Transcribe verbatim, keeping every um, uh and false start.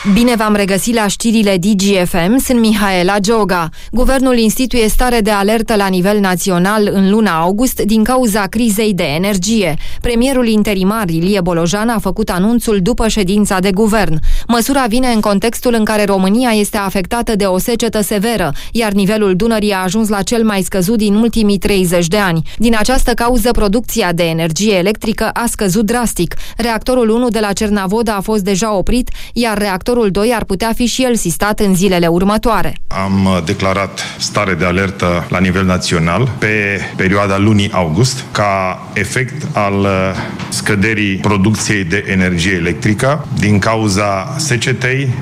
Bine v-am regăsit la știrile D G F M, sunt Mihaela Gioga. Guvernul instituie stare de alertă la nivel național în luna august din cauza crizei de energie. Premierul interimar Ilie Bolojan a făcut anunțul după ședința de guvern. Măsura vine în contextul în care România este afectată de o secetă severă, iar nivelul Dunării a ajuns la cel mai scăzut din ultimii treizeci de ani. Din această cauză, producția de energie electrică a scăzut drastic. Reactorul unu de la Cernavodă a fost deja oprit, iar reactorul doi ar putea fi și el sistat în zilele următoare. Am declarat stare de alertă la nivel național pe perioada lunii august ca efect al scăderii producției de energie electrică din cauza secetei